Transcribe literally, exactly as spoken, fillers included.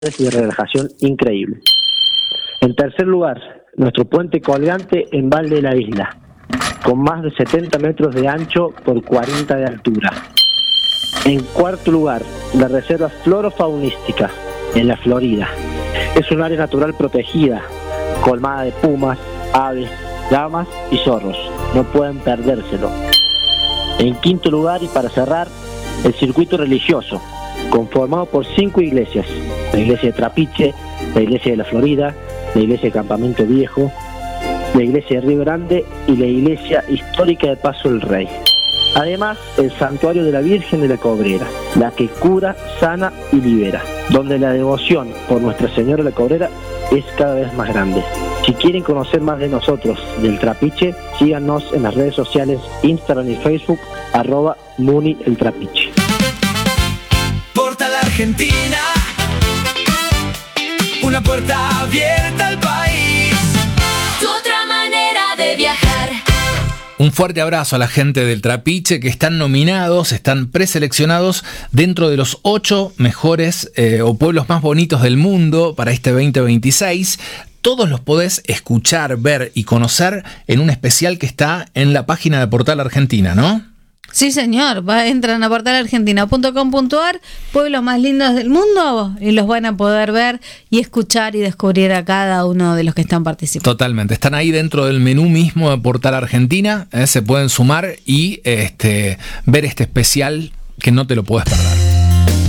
y de relajación increíble. En tercer lugar, nuestro puente colgante en Valle de la Isla, con más de setenta metros de ancho por cuarenta de altura. En cuarto lugar, la reserva florofaunística en la Florida. Es un área natural protegida, colmada de pumas, aves, llamas y zorros. No pueden perdérselo. En quinto lugar, y para cerrar, el circuito religioso, conformado por cinco iglesias: la iglesia de Trapiche, la iglesia de la Florida, la iglesia de Campamento Viejo, la iglesia de Río Grande y la iglesia histórica de Paso del Rey. Además, el santuario de la Virgen de la Cobrera, la que cura, sana y libera, donde la devoción por Nuestra Señora de la Cobrera es cada vez más grande. Si quieren conocer más de nosotros, del Trapiche, síganos en las redes sociales Instagram y Facebook, arroba Muni el Trapiche. Portal Argentina, una puerta abierta al país, tu otra manera de viajar. Un fuerte abrazo a la gente del Trapiche que están nominados, están preseleccionados dentro de los ocho mejores eh, o pueblos más bonitos del mundo para este veinte veintiséis. Todos los podés escuchar, ver y conocer en un especial que está en la página de Portal Argentina, ¿no? Sí, señor. Va, entran a portal argentina punto com punto a r, pueblos más lindos del mundo, y los van a poder ver y escuchar y descubrir a cada uno de los que están participando. Totalmente. Están ahí dentro del menú mismo de Portal Argentina. Eh, se pueden sumar y este, ver este especial que no te lo puedes perder.